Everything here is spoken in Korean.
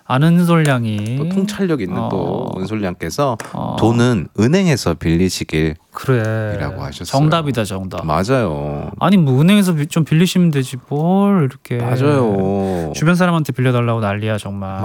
아는 솔량이 또 통찰력 있는 또 은솔량께서 어. 돈은 은행에서 빌리시길 그래. 이라고 하셨어요. 정답이다 정답. 맞아요. 아니 뭐 은행에서 좀 빌리시면 되지 뭘 이렇게 맞아요. 주변 사람한테 빌려달라고 난리야 정말.